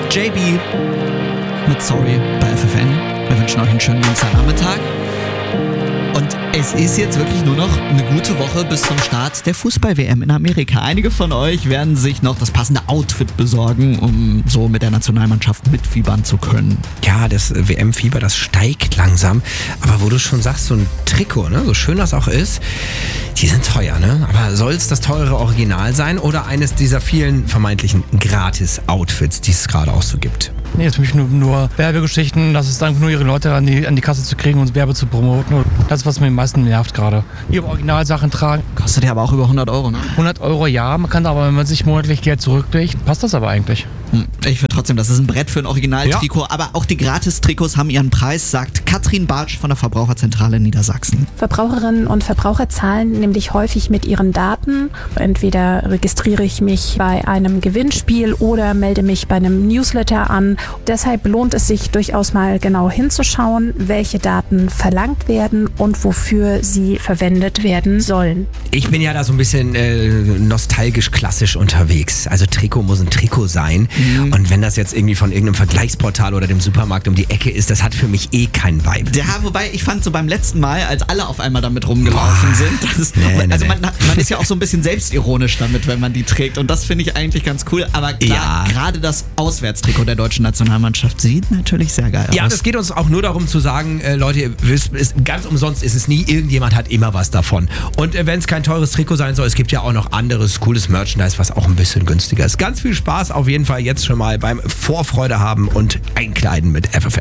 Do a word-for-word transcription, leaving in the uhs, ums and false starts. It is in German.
J B mit Sorry bei F F N. Wir wünschen euch einen schönen Dienstagnachmittag. Und es ist jetzt wirklich nur noch eine gute Woche bis zum Start der Fußball-W M in Amerika. Einige von euch werden sich noch das passende Outfit besorgen, um so mit der Nationalmannschaft mitfiebern zu können. Ja, das W M-Fieber, das steigt langsam. Aber wo du schon sagst, so ein Trikot, ne, so schön das auch ist, die sind teuer, ne? Aber soll es das teure Original sein oder eines dieser vielen vermeintlichen Gratis-Outfits, die es gerade auch so gibt? Nee, jetzt für mich nur, nur Werbegeschichten, das ist einfach nur ihre Leute an die, an die Kasse zu kriegen und Werbe zu promoten. Das ist, was mir am meisten nervt gerade. Hier Originalsachen tragen. Kostet ja aber auch über hundert Euro, ne? hundert Euro ja, man kann aber, wenn man sich monatlich Geld zurücklegt, passt das aber eigentlich. Hm, ich finde trotzdem, das ist ein Brett für ein Originaltrikot, ja. Aber auch die Gratis-Trikots haben ihren Preis, sagt Katrin Bartsch von der Verbraucherzentrale Niedersachsen. Verbraucherinnen und Verbraucher zahlen nämlich häufig mit ihren Daten. Entweder registriere ich mich bei einem Gewinnspiel oder melde mich bei einem Newsletter an. Deshalb lohnt es sich durchaus mal genau hinzuschauen, welche Daten verlangt werden und wofür sie verwendet werden sollen. Ich bin ja da so ein bisschen äh, nostalgisch klassisch unterwegs. Also Trikot muss ein Trikot sein. Mhm. Und wenn das jetzt irgendwie von irgendeinem Vergleichsportal oder dem Supermarkt um die Ecke ist, das hat für mich eh keinen Vibe. Ja, wobei ich fand so beim letzten Mal, als alle auf einmal damit rumgelaufen Boah. sind, das ist, nee, nee, also man, man ist ja auch so ein bisschen selbstironisch damit, wenn man die trägt. Und das finde ich eigentlich ganz cool. Aber klar, ja. gerade das Auswärtstrikot der deutschen Nationalmannschaft sieht natürlich sehr geil aus. Ja, das geht uns auch nur darum zu sagen, äh, Leute, ihr wisst, ist, ganz umsonst ist es nie, irgendjemand hat immer was davon. Und äh, wenn es kein teures Trikot sein soll, es gibt ja auch noch anderes cooles Merchandise, was auch ein bisschen günstiger ist. Ganz viel Spaß auf jeden Fall jetzt schon mal beim Vorfreude haben und Einkleiden mit F F N.